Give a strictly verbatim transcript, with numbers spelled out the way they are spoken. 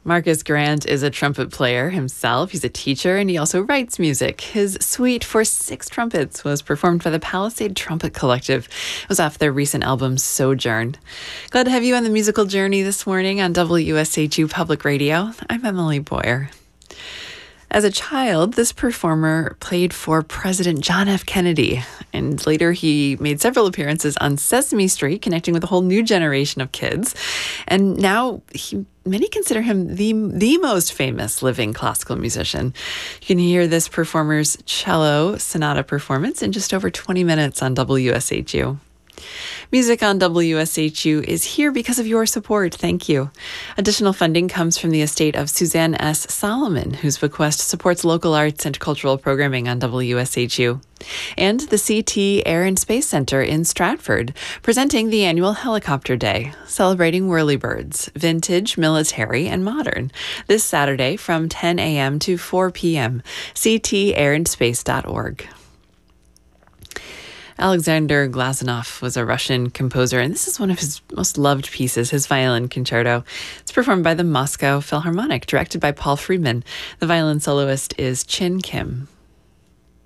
Marcus Grant is a trumpet player himself. He's a teacher and he also writes music. His suite for six trumpets was performed by the Palisade Trumpet Collective. It was off their recent album Sojourn. Glad to have you on the musical journey this morning on W S H U Public Radio. I'm Emily Boyer. As a child, this performer played for President John F. Kennedy, and later he made several appearances on Sesame Street, connecting with a whole new generation of kids. And now he, many consider him the, the most famous living classical musician. You can hear this performer's cello sonata performance in just over twenty minutes on W S H U. Music on W S H U is here because of your support. Thank you. Additional funding comes from the estate of Suzanne S. Solomon, whose bequest supports local arts and cultural programming on W S H U. And the C T Air and Space Center in Stratford, presenting the annual Helicopter Day, celebrating whirlybirds, vintage, military, and modern, this Saturday from ten a.m. to four p.m. c t air and space dot org. Alexander Glazunov was a Russian composer, and this is one of his most loved pieces, his violin concerto. It's performed by the Moscow Philharmonic, directed by Paul Friedman. The violin soloist is Chin Kim.